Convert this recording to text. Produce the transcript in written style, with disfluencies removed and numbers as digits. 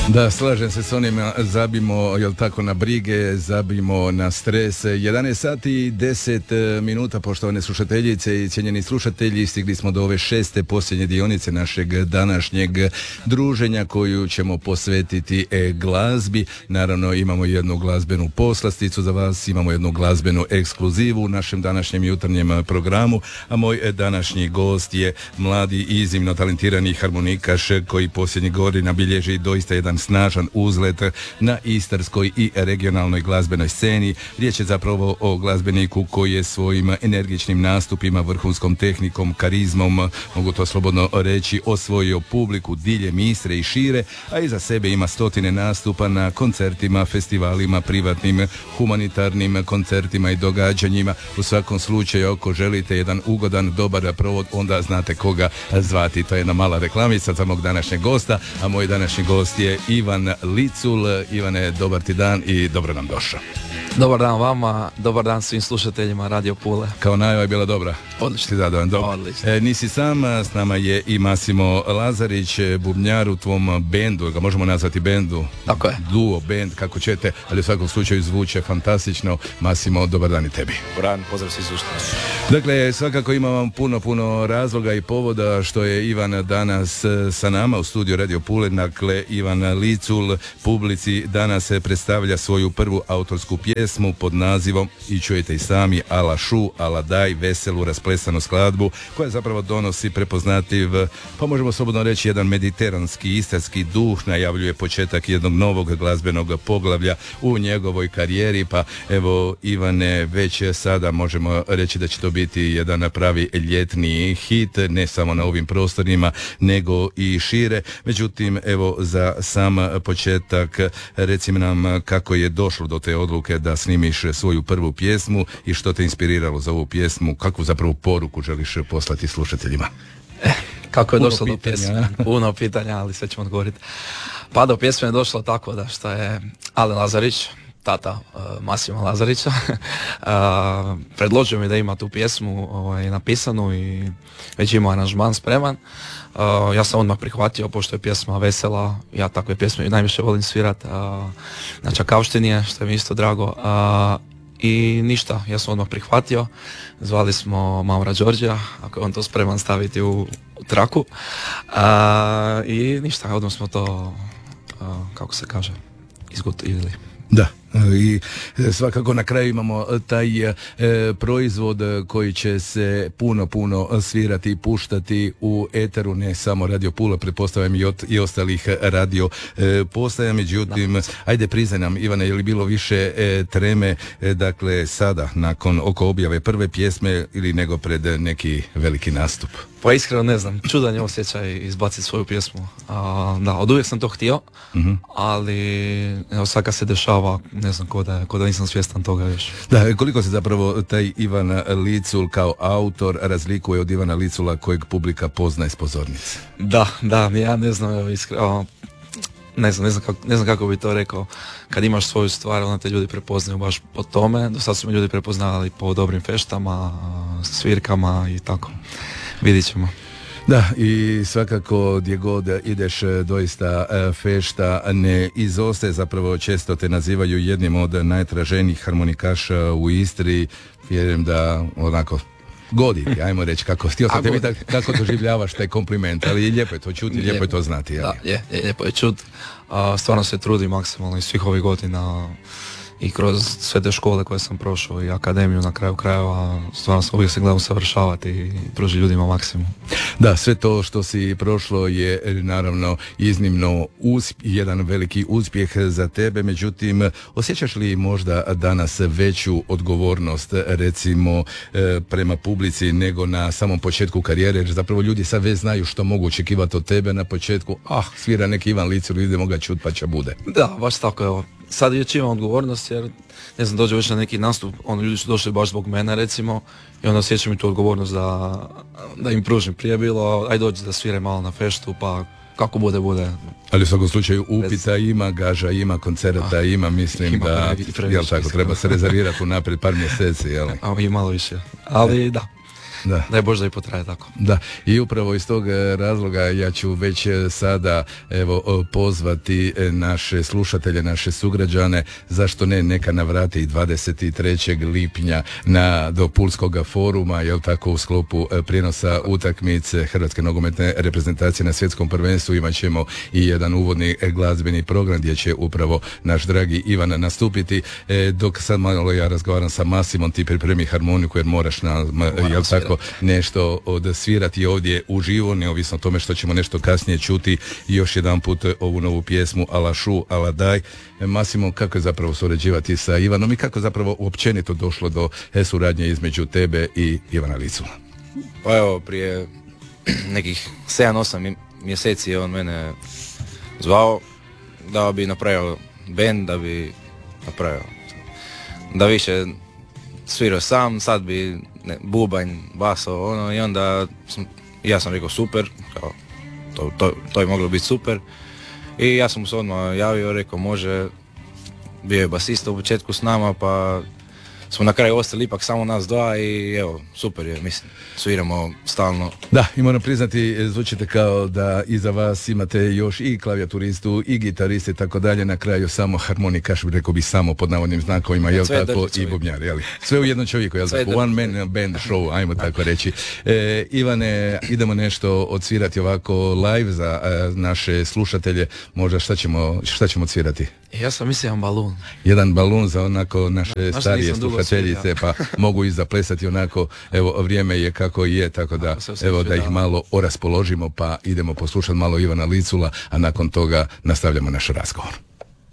Da, slažem se s onima, zabimo, jel tako, na brige, zabimo na stres. 11 sati i 10 minuta, poštovane slušateljice i cijenjeni slušatelji, stigli smo do ove šeste posljednje dionice našeg današnjeg druženja koju ćemo posvetiti glazbi. Naravno, imamo jednu glazbenu poslasticu za vas, imamo jednu glazbenu ekskluzivu u našem današnjem jutarnjem programu, a moj današnji gost je mladi i iznimno talentirani harmonikaš koji posljednjih godina bilježi doista jedan snažan uzlet na istarskoj i regionalnoj glazbenoj sceni. Riječ je zapravo o glazbeniku koji je svojim energičnim nastupima, vrhunskom tehnikom, karizmom, mogu to slobodno reći, osvojio publiku diljem Istre i šire, a iza sebe ima stotine nastupa na koncertima, festivalima, privatnim, humanitarnim koncertima i događanjima. U svakom slučaju, ako želite jedan ugodan, dobar provod, onda znate koga zvati. To je jedna mala reklamica za mog današnjeg gosta, a moj današnji gost je Ivan Licul. Ivane, dobar ti dan i dobro nam došao. Dobar dan vama, dobar dan svim slušateljima Radio Pule. Kao najava je bila dobra. Odlično. Ti zadovoljan, dobro. Odlično. Nisi sam, s nama je i Massimo Lazarić, bubnjar u tvom bendu, ga možemo nazvati bendu. Tako je. Duo, bend, kako ćete, ali u svakom slučaju zvuče fantastično. Massimo, dobar dan i tebi. Dobar dan, pozdrav svi slušatelji. Dakle, svakako imam puno razloga i povoda što je Ivan danas sa nama u studiju Radio Pule. Dakle, Ivan Licul publici danas predstavlja svoju prvu autorsku pjesmu pod nazivom, i čujete i sami, Ala šu, ala daj, veselu, rasplesanu skladbu, koja zapravo donosi prepoznatljiv, pa možemo slobodno reći, jedan mediteranski, istarski duh, najavljuje početak jednog novog glazbenog poglavlja u njegovoj karijeri. Pa evo, Ivane, već sada možemo reći da će to biti jedan pravi ljetni hit, ne samo na ovim prostorima, nego i šire. Međutim, evo, za sam početak reci nam kako je došlo do te odluke da snimiš svoju prvu pjesmu i što te inspiriralo za ovu pjesmu, kakvu zapravo poruku želiš poslati slušateljima? Kako je došlo do pjesme? Puno pitanja, ali sve ćemo odgovoriti. Pa do pjesme je došlo tako da što je Ale Lazarić, tata Massima Lazarića, predložio mi da ima tu pjesmu napisanu i već ima aranžman spreman. Ja sam odmah prihvatio, pošto je pjesma vesela, ja takve pjesme najviše volim svirat, na čakavštini je, što je mi isto drago. I ništa, ja sam odmah prihvatio, zvali smo Maura Đorđa, ako je on to spreman staviti u traku, i ništa, odmah smo to, kako se kaže, izgotovili. Da, i svakako na kraju imamo taj proizvod koji će se puno svirati i puštati u eteru, ne samo Radio Pula, pretpostavljam i ostalih radio postaja. Međutim, ajde priznaj nam, Ivane, je li bilo više treme, dakle, sada, nakon oko objave prve pjesme, ili nego pred neki veliki nastup? Pa iskreno ne znam, čudan je osjećaj izbaciti svoju pjesmu. Da, od uvijek sam to htio, ali evo, sad kad se dešava, ne znam, ko da nisam svjestan toga još. Da, koliko se zapravo taj Ivan Licul kao autor razlikuje od Ivana Licula kojeg publika poznaje s pozornice? Da, ja ne znam, evo, iskreno, ne znam kako bi to rekao. Kad imaš svoju stvar, onda te ljudi prepoznaju baš po tome. Do sad su me ljudi prepoznali po dobrim feštama, svirkama i tako. Vidit ćemo. Da, i svakako gdje god ideš doista fešta ne izostaje, zapravo često te nazivaju jednim od najtraženijih harmonikaša u Istri. Vjerujem da onako goditi, ajmo reći, htio sam te vidjeti kako doživljavaš taj kompliment, ali lijepo je to čuti, lijepo je to znati. Da, lijepo je čuti. Stvarno se trudim maksimalno iz svih ovih godina i kroz sve te škole koje sam prošao i akademiju na kraju krajeva, stvarno uvijek se gledam usavršavati i pružiti ljudima maksimum. Da, sve to što si prošlo je naravno iznimno jedan veliki uspjeh za tebe, međutim, osjećaš li možda danas veću odgovornost, recimo, prema publici nego na samom početku karijere, jer zapravo ljudi sad već znaju što mogu očekivati od tebe na početku, svira neki Ivan Licul, idemo ga čut pa će bude. Da, baš tako, evo. Sad već imam odgovornost jer, ne znam, dođe već na neki nastup, ljudi su došli baš zbog mene, recimo, i onda osjećam i tu odgovornost da im pružim. Prije bilo, aj dođi da svire malo na feštu, pa kako bude. Ali u svakom slučaju upita ima, gaža ima, koncerta ima, mislim ima, da, jel tako, treba se rezervirati unaprijed par mjeseci, jel? I malo više, ali da. daj Bože da i potraje tako. Da, i upravo iz tog razloga ja ću već sada pozvati naše slušatelje, naše sugrađane, zašto ne, neka navrati 23. lipnja do Pulskog foruma, jel tako, u sklopu prijenosa utakmice Hrvatske nogometne reprezentacije na svjetskom prvenstvu imat ćemo i jedan uvodni glazbeni program gdje će upravo naš dragi Ivan nastupiti. Dok sad malo ja razgovaram sa Masimom, ti pripremi harmoniku jer moraš jel tako, nešto odsvirati ovdje uživo, neovisno o tome što ćemo nešto kasnije čuti još jedan put ovu novu pjesmu Ala šu, ala daj. Masimo, kako je zapravo surađivati sa Ivanom i kako zapravo općenito došlo do suradnje između tebe i Ivana Licula? Pa evo, prije nekih 7-8 mjeseci je on mene zvao da bi napravio band, da bi napravio da više svirao sam, sad bi bubanj, baso, i onda ja sam rekao super, kao, to je moglo biti super, i ja sam mu se odmah javio, rekao može, bio je basista u početku s nama, pa smo na kraju ostali ipak samo nas dva i evo, super je, mislim, sviramo stalno. Da, i moram priznati, zvučite kao da iza vas imate još i klavijaturistu i gitariste i tako dalje, na kraju samo harmonikaš, rekao bi samo pod navodnim znakovima, jel tako, i bubnjar, jel? Sve u jednom čovjeku, jel tako, one man band show, ajmo tako reći. Ivane, idemo nešto odsvirati ovako live za naše slušatelje, možda šta ćemo odsvirati? Ja sam mislio balun. Jedan balun za onako naše starije slušateljice, pa mogu i zaplesati onako, evo, vrijeme je kako je, tako da, evo, da ih malo oraspoložimo, pa idemo poslušati malo Ivana Licula, a nakon toga nastavljamo naš razgovor.